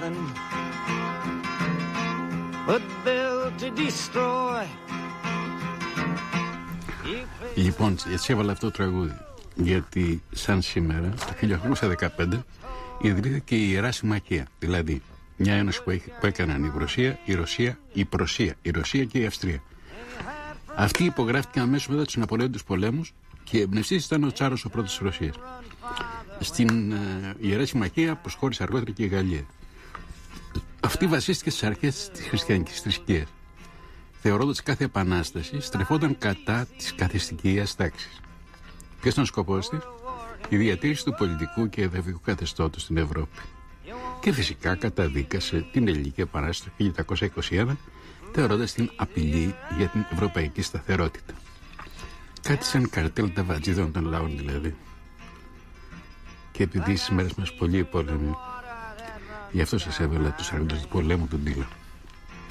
man but built to destroy. Λοιπόν, έτσι έβαλα αυτό το τραγούδι γιατί σαν σήμερα το 1815 ιδρύθηκε η Ιερά Συμμαχία, δηλαδή μια ένωση που έκαναν η Ρωσία, η Ρωσία και η Αυστρία. Αυτή υπογράφηκε αμέσως μετά τους Ναπολεόντιους πολέμους και εμπνευστής ήταν ο Τσάρος ο πρώτος της Ρωσίας. Στην Ιερά Συμμαχία προσχώρησε αργότερα και η Γαλλία. Αυτή βασίστηκε στις αρχές της χριστιανικής θρησκείας, θεωρώντας κάθε επανάσταση στρεφόταν κατά της καθεστικίας τάξης. Ποιος ήταν ο σκοπός της? Η διατήρηση του πολιτικού και εδαφικού καθεστώτος στην Ευρώπη. Και φυσικά καταδίκασε την Ελληνική Επανάσταση το 1821, θεωρώντας την απειλή για την ευρωπαϊκή σταθερότητα. Κάτι σαν καρτέλ ταβατζίδων των λαών δηλαδή. Και επειδή στις μέρες μας πολλοί πόλεμοι, γι' αυτό σας έβαλα τους άγγελους του πολέμου του Ντίλα.